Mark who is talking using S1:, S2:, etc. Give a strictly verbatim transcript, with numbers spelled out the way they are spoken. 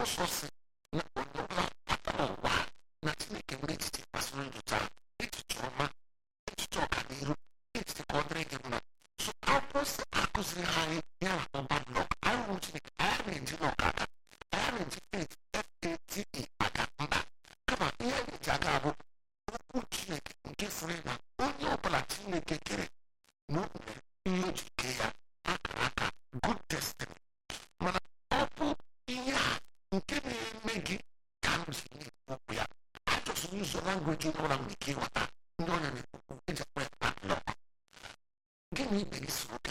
S1: ụsọ si na onye ọbụla batara ụwa na Chineke nwere echiche gbasara ndụ taa, echiche ọma, echiche ọganihu, echiche ka ọ dịrị gị mma. So akwụkwọ nsọ akụziri ha anyị ya na ọba blọk anyị hụrụ Chineke anyị na-eji blọk aka anyị na-eji faith fate aka mba, kama ihe anyị ji aga bụ okwu Chineke nke sịrị na onye ọbụla Chineke kere na o nwere ihe o ji kee ya akara aka good destiny. Mana ọ bụ ihe a nke na-eme gị ka m ji na-ekwu okwu ya. Achọsịrị ụzọ langweji ọbụla nwere ike ịghọta ndị ọnya na-ekwu eji akpọ ya padlock. Gịnị ibe gị soro